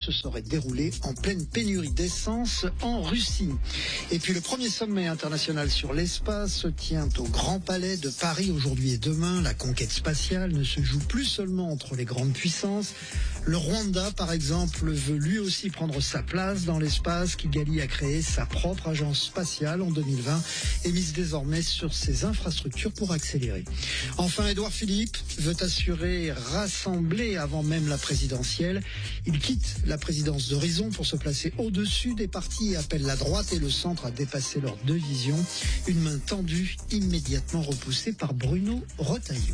se serait déroulé en pleine pénurie d'essence en Russie. Et puis le premier sommet international sur l'espace se tient au Grand Palais de Paris aujourd'hui et demain. La conquête spatiale ne se joue plus seulement entre les grandes puissances. Le Rwanda, par exemple, veut lui aussi prendre sa place dans l'espace. Kigali a créé sa propre agence spatiale en 2020 et mise désormais sur ses infrastructures pour accélérer. Enfin, Édouard Philippe veut assurer rassembler avant même la présidentielle. Il quitte la présidence d'Horizon pour se placer au-dessus des partis et appelle la droite et le centre à dépasser leurs deux visions. Une main tendue, immédiatement repoussée par Bruno Retailleau.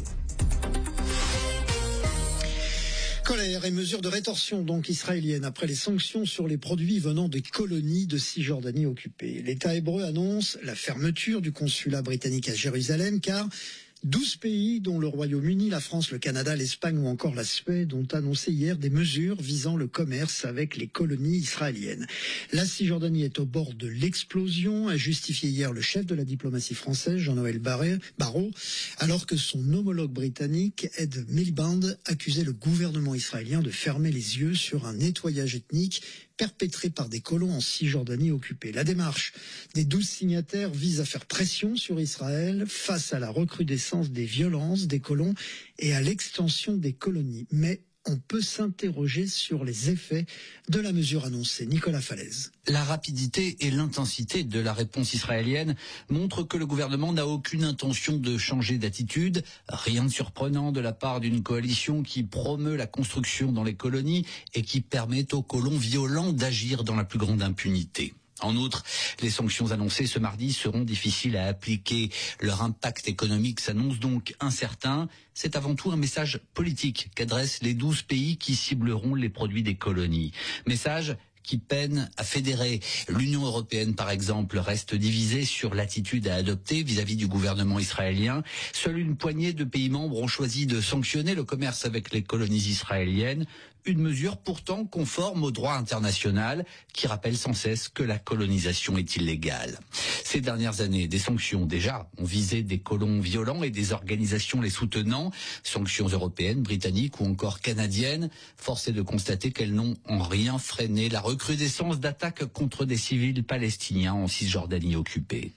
Colère et mesures de rétorsion donc israéliennes après les sanctions sur les produits venant des colonies de Cisjordanie occupées. L'État hébreu annonce la fermeture du consulat britannique à Jérusalem car 12 pays, dont le Royaume-Uni, la France, le Canada, l'Espagne ou encore la Suède, ont annoncé hier des mesures visant le commerce avec les colonies israéliennes. La Cisjordanie est au bord de l'explosion, a justifié hier le chef de la diplomatie française, Jean-Noël Barrot, alors que son homologue britannique, Ed Miliband, accusait le gouvernement israélien de fermer les yeux sur un nettoyage ethnique perpétré par des colons en Cisjordanie occupée. La démarche des 12 signataires vise à faire pression sur Israël face à la recrudescence des violences des colons et à l'extension des colonies. Mais on peut s'interroger sur les effets de la mesure annoncée. Nicolas Falaise. La rapidité et l'intensité de la réponse israélienne montrent que le gouvernement n'a aucune intention de changer d'attitude. Rien de surprenant de la part d'une coalition qui promeut la construction dans les colonies et qui permet aux colons violents d'agir dans la plus grande impunité. En outre, les sanctions annoncées ce mardi seront difficiles à appliquer. Leur impact économique s'annonce donc incertain. C'est avant tout un message politique qu'adressent les 12 pays qui cibleront les produits des colonies. Message qui peine à fédérer. L'Union européenne, par exemple, reste divisée sur l'attitude à adopter vis-à-vis du gouvernement israélien. Seule une poignée de pays membres ont choisi de sanctionner le commerce avec les colonies israéliennes. Une mesure pourtant conforme au droit international qui rappelle sans cesse que la colonisation est illégale. Ces dernières années, des sanctions déjà ont visé des colons violents et des organisations les soutenant, sanctions européennes, britanniques ou encore canadiennes. Force est de constater qu'elles n'ont en rien freiné la recrudescence d'attaques contre des civils palestiniens en Cisjordanie occupée.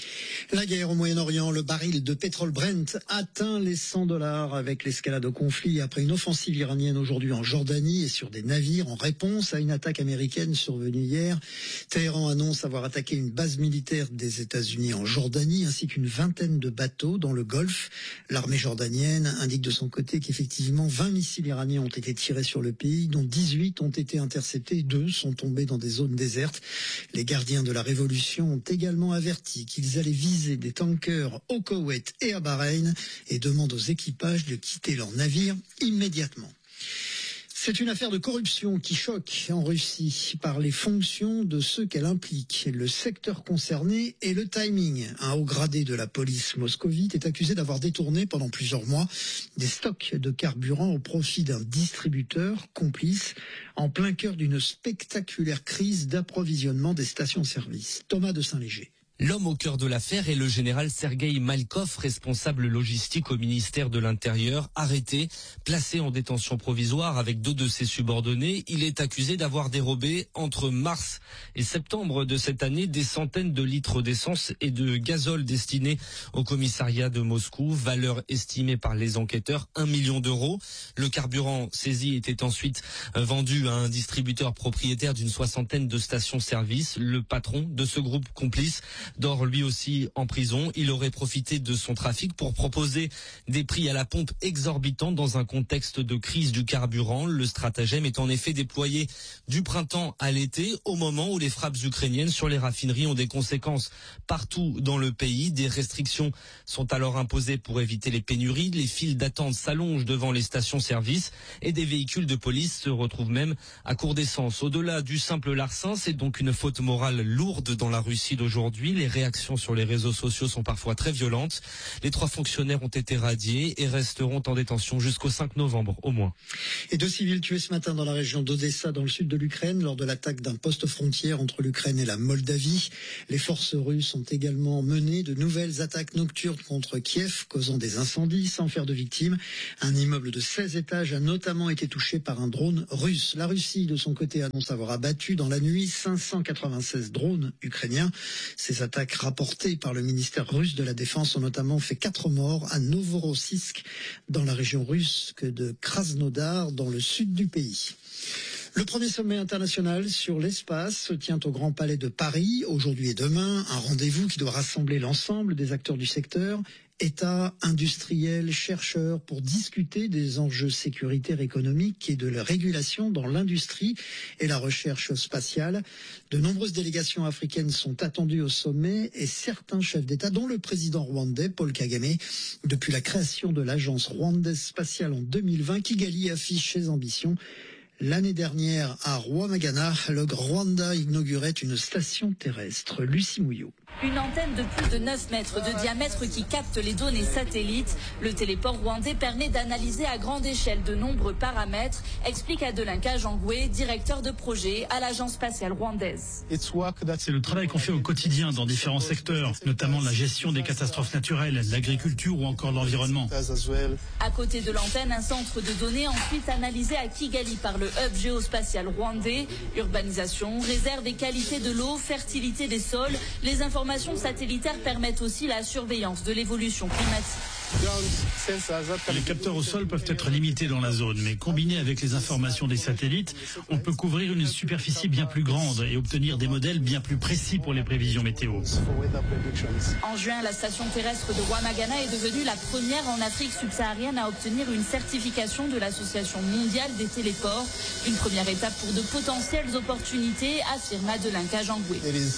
La guerre au Moyen-Orient, le baril de pétrole Brent atteint les $100 avec l'escalade au conflit après une offensive iranienne aujourd'hui en Jordanie et sur des navires en réponse à une attaque américaine survenue hier. Téhéran annonce avoir attaqué une base militaire des États-Unis en Jordanie ainsi qu'une vingtaine de bateaux dans le Golfe. L'armée jordanienne indique de son côté qu'effectivement 20 missiles iraniens ont été tirés sur le pays, dont 18 ont été interceptés, 2 sont tombés dans des zones désertes. Les gardiens de la révolution ont également averti qu'ils allaient viser des tankers au Koweït et à Bahreïn et demandent aux équipages de quitter leurs navires immédiatement. C'est une affaire de corruption qui choque en Russie par les fonctions de ceux qu'elle implique, le secteur concerné et le timing. Un haut gradé de la police moscovite est accusé d'avoir détourné pendant plusieurs mois des stocks de carburant au profit d'un distributeur complice en plein cœur d'une spectaculaire crise d'approvisionnement des stations-service. Thomas de Saint-Léger. L'homme au cœur de l'affaire est le général Sergueï Malkov, responsable logistique au ministère de l'Intérieur, arrêté, placé en détention provisoire avec 2 de ses subordonnés. Il est accusé d'avoir dérobé entre mars et septembre de cette année des centaines de litres d'essence et de gazole destinés au commissariat de Moscou, valeur estimée par les enquêteurs 1 million d'euros. Le carburant saisi était ensuite vendu à un distributeur propriétaire d'une 60aine de stations-service. Le patron de ce groupe complice dort lui aussi en prison. Il aurait profité de son trafic pour proposer des prix à la pompe exorbitants dans un contexte de crise du carburant. Le stratagème est en effet déployé du printemps à l'été, au moment où les frappes ukrainiennes sur les raffineries ont des conséquences partout dans le pays. Des restrictions sont alors imposées pour éviter les pénuries. Les files d'attente s'allongent devant les stations-service et des véhicules de police se retrouvent même à court d'essence. Au-delà du simple larcin, c'est donc une faute morale lourde dans la Russie d'aujourd'hui. Russie. Les réactions sur les réseaux sociaux sont parfois très violentes. Les 3 fonctionnaires ont été radiés et resteront en détention jusqu'au 5 novembre au moins. Et 2 civils tués ce matin dans la région d'Odessa, dans le sud de l'Ukraine, lors de l'attaque d'un poste frontière entre l'Ukraine et la Moldavie. Les forces russes ont également mené de nouvelles attaques nocturnes contre Kiev, causant des incendies sans faire de victimes. Un immeuble de 16 étages a notamment été touché par un drone russe. La Russie, de son côté, annonce avoir abattu dans la nuit 596 drones ukrainiens. Ces attaques rapportées par le ministère russe de la Défense ont notamment fait 4 morts à Novorossiysk, dans la région russe de Krasnodar, dans le sud du pays. Le premier sommet international sur l'espace se tient au Grand Palais de Paris, aujourd'hui et demain. Un rendez-vous qui doit rassembler l'ensemble des acteurs du secteur, États, industriels, chercheurs, pour discuter des enjeux sécuritaires économiques et de la régulation dans l'industrie et la recherche spatiale. De nombreuses délégations africaines sont attendues au sommet et certains chefs d'État, dont le président rwandais, Paul Kagame, depuis la création de l'agence rwandaise spatiale en 2020, Kigali affiche ses ambitions. L'année dernière, à Rwamagana, le Rwanda inaugurait une station terrestre. Lucie Mouillot. Une antenne de plus de 9 mètres de diamètre qui capte les données satellites. Le téléport rwandais permet d'analyser à grande échelle de nombreux paramètres, explique Adelin Kajangwe, directeur de projet à l'agence spatiale rwandaise. C'est le travail qu'on fait au quotidien dans différents secteurs, notamment la gestion des catastrophes naturelles, l'agriculture ou encore l'environnement. À côté de l'antenne, un centre de données ensuite analysé à Kigali par le hub géospatial rwandais. Urbanisation, réserve et qualité de l'eau, fertilité des sols, les informations satellitaires permettent aussi la surveillance de l'évolution climatique. Les capteurs au sol peuvent être limités dans la zone, mais combinés avec les informations des satellites, on peut couvrir une superficie bien plus grande et obtenir des modèles bien plus précis pour les prévisions météo. En juin, la station terrestre de Rwamagana est devenue la première en Afrique subsaharienne à obtenir une certification de l'Association mondiale des téléports. Une première étape pour de potentielles opportunités, affirme Adelin Kajangwe.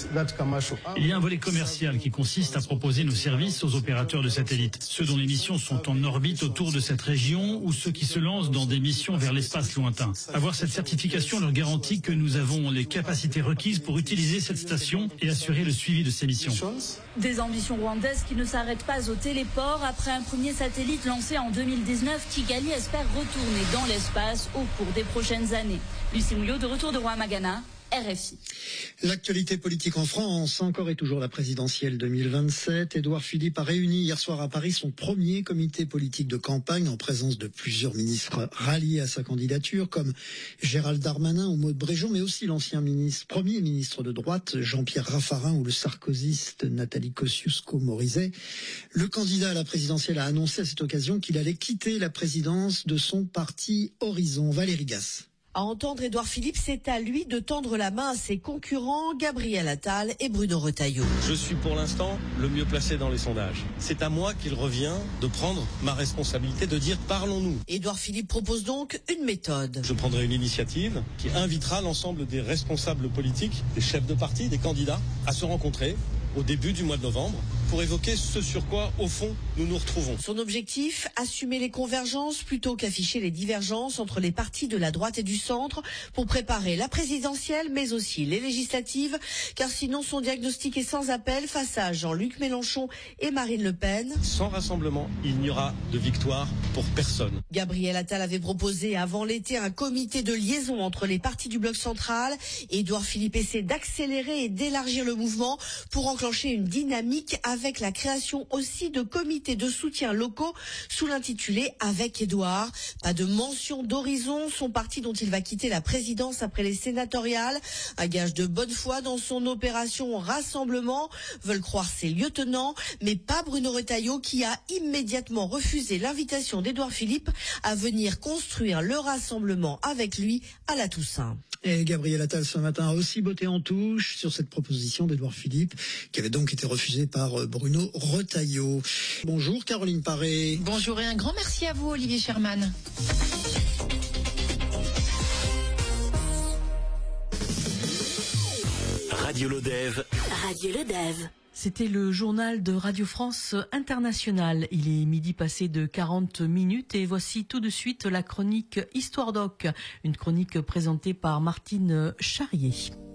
Il y a un volet commercial qui consiste à proposer nos services aux opérateurs de satellites, ceux dont les missions sont en orbite autour de cette région ou ceux qui se lancent dans des missions vers l'espace lointain. Avoir cette certification leur garantit que nous avons les capacités requises pour utiliser cette station et assurer le suivi de ces missions. Des ambitions rwandaises qui ne s'arrêtent pas au téléport. Après un premier satellite lancé en 2019, Kigali espère retourner dans l'espace au cours des prochaines années. Lucie Mouillot, de retour de Rwamagana, RFI. L'actualité politique en France, encore et toujours la présidentielle 2027. Édouard Philippe a réuni hier soir à Paris son premier comité politique de campagne en présence de plusieurs ministres ralliés à sa candidature, comme Gérald Darmanin ou Maud Bréjon, mais aussi l'ancien premier ministre de droite Jean-Pierre Raffarin ou le sarkozyste Nathalie Kosciusko-Morizet. Le candidat à la présidentielle a annoncé à cette occasion qu'il allait quitter la présidence de son parti Horizon. Valérie Gasse. À entendre Édouard Philippe, c'est à lui de tendre la main à ses concurrents, Gabriel Attal et Bruno Retailleau. Je suis pour l'instant le mieux placé dans les sondages. C'est à moi qu'il revient de prendre ma responsabilité, de dire parlons-nous. Édouard Philippe propose donc une méthode. Je prendrai une initiative qui invitera l'ensemble des responsables politiques, des chefs de parti, des candidats, à se rencontrer au début du mois de novembre pour évoquer ce sur quoi, au fond, nous nous retrouvons. Son objectif, assumer les convergences plutôt qu'afficher les divergences entre les partis de la droite et du centre pour préparer la présidentielle, mais aussi les législatives, car sinon son diagnostic est sans appel face à Jean-Luc Mélenchon et Marine Le Pen. Sans rassemblement, il n'y aura de victoire pour personne. Gabriel Attal avait proposé avant l'été un comité de liaison entre les partis du bloc central. Édouard Philippe essaie d'accélérer et d'élargir le mouvement pour enclencher une dynamique avec la création aussi de comités de soutien locaux sous l'intitulé Avec Édouard. Pas de mention d'Horizon, son parti dont il va quitter la présidence après les sénatoriales. Un gage de bonne foi dans son opération rassemblement, veulent croire ses lieutenants, mais pas Bruno Retailleau qui a immédiatement refusé l'invitation d'Édouard Philippe à venir construire le rassemblement avec lui à la Toussaint. Et Gabriel Attal ce matin a aussi botté en touche sur cette proposition d'Édouard Philippe, qui avait donc été refusée par Bruno Retailleau. Bonjour Caroline Paré. Bonjour et un grand merci à vous Olivier Sherman. Radio Lodève. Radio Lodève. C'était le journal de Radio France Internationale. Il est midi passé de 40 minutes et voici tout de suite la chronique Histoire Doc, une chronique présentée par Martine Charrier.